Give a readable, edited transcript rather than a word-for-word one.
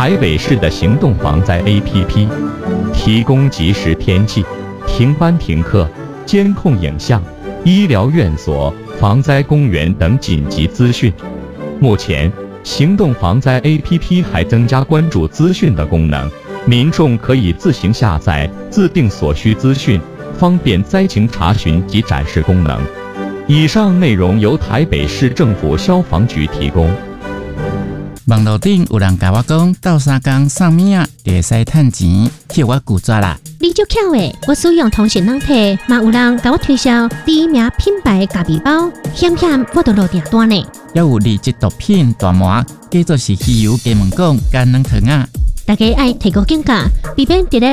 台北市的行动防灾 APP， 提供即时天气、停班停课、监控影像、医疗院所、防灾公园等紧急资讯。目前，行动防灾 APP 还增加关注资讯的功能，民众可以自行下载，自定所需资讯，方便灾情查询及展示功能。以上内容由台北市政府消防局提供。 网络顶有人甲我讲，斗3工送物仔就会使趁钱，叫我拒绝啦。 你足巧诶！我使用通讯软体，嘛有人甲我推销第一名品牌咖啡包，险我都落订单呢。 还有2级毒品大麻，叫做是汽油鸡毛槓、干软糖啊。 大家爱提高警觉，避免伫咧